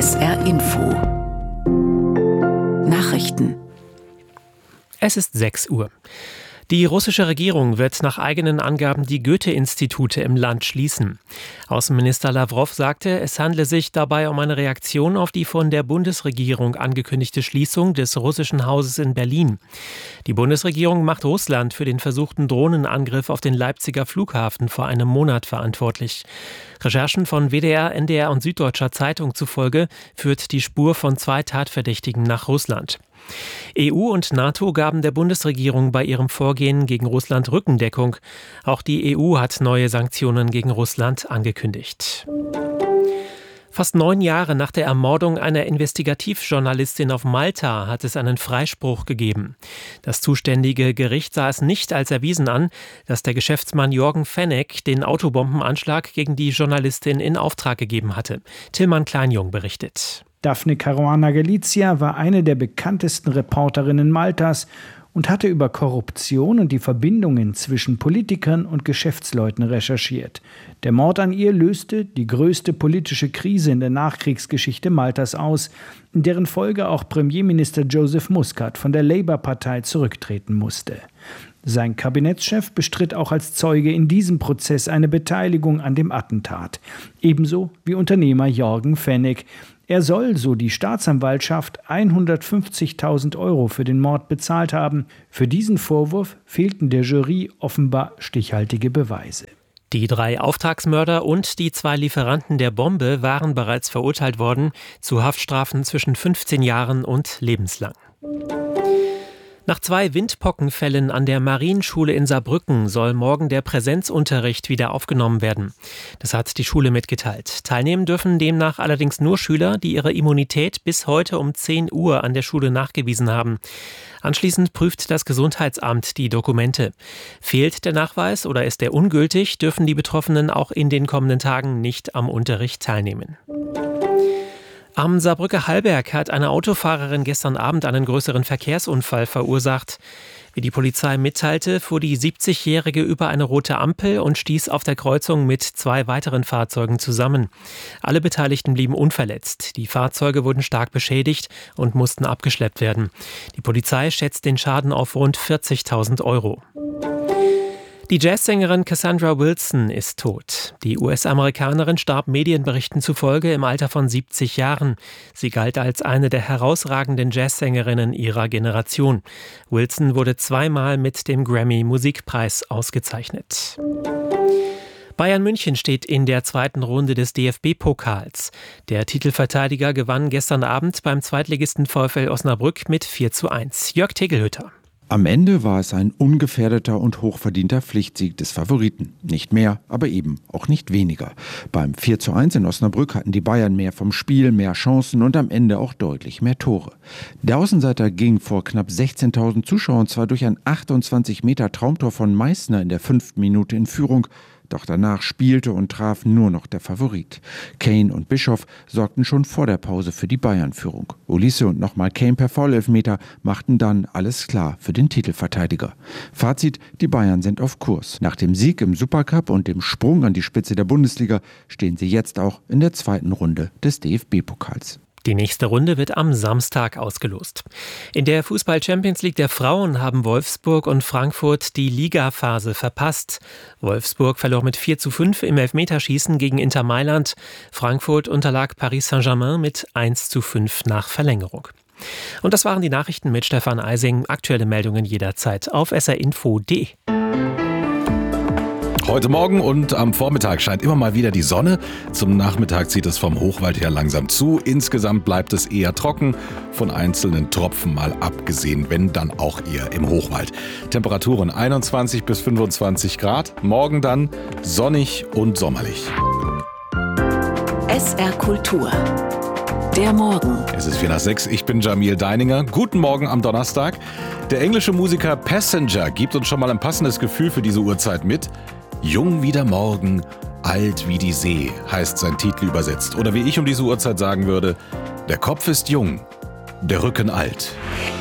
SR Info Nachrichten. Es ist 6 Uhr. Die russische Regierung wird nach eigenen Angaben die Goethe-Institute im Land schließen. Außenminister Lawrow sagte, es handle sich dabei um eine Reaktion auf die von der Bundesregierung angekündigte Schließung des russischen Hauses in Berlin. Die Bundesregierung macht Russland für den versuchten Drohnenangriff auf den Leipziger Flughafen vor einem Monat verantwortlich. Recherchen von WDR, NDR und Süddeutscher Zeitung zufolge führt die Spur von 2 Tatverdächtigen nach Russland. EU und NATO gaben der Bundesregierung bei ihrem Vorgehen gegen Russland Rückendeckung. Auch die EU hat neue Sanktionen gegen Russland angekündigt. Fast 9 Jahre nach der Ermordung einer Investigativjournalistin auf Malta hat es einen Freispruch gegeben. Das zuständige Gericht sah es nicht als erwiesen an, dass der Geschäftsmann Jorgen Fenech den Autobombenanschlag gegen die Journalistin in Auftrag gegeben hatte. Tillmann Kleinjung berichtet. Daphne Caruana Galizia war eine der bekanntesten Reporterinnen Maltas und hatte über Korruption und die Verbindungen zwischen Politikern und Geschäftsleuten recherchiert. Der Mord an ihr löste die größte politische Krise in der Nachkriegsgeschichte Maltas aus, in deren Folge auch Premierminister Joseph Muscat von der Labour-Partei zurücktreten musste. Sein Kabinettschef bestritt auch als Zeuge in diesem Prozess eine Beteiligung an dem Attentat, ebenso wie Unternehmer Jorgen Fenech. Er soll, so die Staatsanwaltschaft, 150.000 € für den Mord bezahlt haben. Für diesen Vorwurf fehlten der Jury offenbar stichhaltige Beweise. Die 3 Auftragsmörder und die 2 Lieferanten der Bombe waren bereits verurteilt worden zu Haftstrafen zwischen 15 Jahren und lebenslang. Nach 2 Windpockenfällen an der Marienschule in Saarbrücken soll morgen der Präsenzunterricht wieder aufgenommen werden. Das hat die Schule mitgeteilt. Teilnehmen dürfen demnach allerdings nur Schüler, die ihre Immunität bis heute um 10 Uhr an der Schule nachgewiesen haben. Anschließend prüft das Gesundheitsamt die Dokumente. Fehlt der Nachweis oder ist er ungültig, dürfen die Betroffenen auch in den kommenden Tagen nicht am Unterricht teilnehmen. Am Saarbrücker Hallberg hat eine Autofahrerin gestern Abend einen größeren Verkehrsunfall verursacht. Wie die Polizei mitteilte, fuhr die 70-Jährige über eine rote Ampel und stieß auf der Kreuzung mit 2 weiteren Fahrzeugen zusammen. Alle Beteiligten blieben unverletzt. Die Fahrzeuge wurden stark beschädigt und mussten abgeschleppt werden. Die Polizei schätzt den Schaden auf rund 40.000 €. Die Jazzsängerin Cassandra Wilson ist tot. Die US-Amerikanerin starb Medienberichten zufolge im Alter von 70 Jahren. Sie galt als eine der herausragenden Jazzsängerinnen ihrer Generation. Wilson wurde 2-mal mit dem Grammy-Musikpreis ausgezeichnet. Bayern München steht in der 2. Runde des DFB-Pokals. Der Titelverteidiger gewann gestern Abend beim Zweitligisten VfL Osnabrück mit 4:1. Jörg Tegelhütter. Am Ende war es ein ungefährdeter und hochverdienter Pflichtsieg des Favoriten. Nicht mehr, aber eben auch nicht weniger. Beim 4:1 in Osnabrück hatten die Bayern mehr vom Spiel, mehr Chancen und am Ende auch deutlich mehr Tore. Der Außenseiter ging vor knapp 16.000 Zuschauern zwar durch ein 28 Meter Traumtor von Meissner in der 5. Minute in Führung, doch danach spielte und traf nur noch der Favorit. Kane und Bischoff sorgten schon vor der Pause für die Bayern-Führung. Olise und nochmal Kane per Foulelfmeter machten dann alles klar für den Titelverteidiger. Fazit: Die Bayern sind auf Kurs. Nach dem Sieg im Supercup und dem Sprung an die Spitze der Bundesliga stehen sie jetzt auch in der 2. Runde des DFB-Pokals. Die nächste Runde wird am Samstag ausgelost. In der Fußball-Champions League der Frauen haben Wolfsburg und Frankfurt die Ligaphase verpasst. Wolfsburg verlor mit 4:5 im Elfmeterschießen gegen Inter Mailand. Frankfurt unterlag Paris Saint-Germain mit 1:5 nach Verlängerung. Und das waren die Nachrichten mit Stefan Eising. Aktuelle Meldungen jederzeit auf srinfo.de. Heute Morgen und am Vormittag scheint immer mal wieder die Sonne. Zum Nachmittag zieht es vom Hochwald her langsam zu. Insgesamt bleibt es eher trocken, von einzelnen Tropfen mal abgesehen, wenn dann auch eher im Hochwald. Temperaturen 21 bis 25 Grad. Morgen dann sonnig und sommerlich. SR Kultur. Der Morgen. Es ist 4:06. Ich bin Jamil Deininger. Guten Morgen am Donnerstag. Der englische Musiker Passenger gibt uns schon mal ein passendes Gefühl für diese Uhrzeit mit. Jung wie der Morgen, alt wie die See, heißt sein Titel übersetzt. Oder wie ich um diese Uhrzeit sagen würde, der Kopf ist jung, der Rücken alt.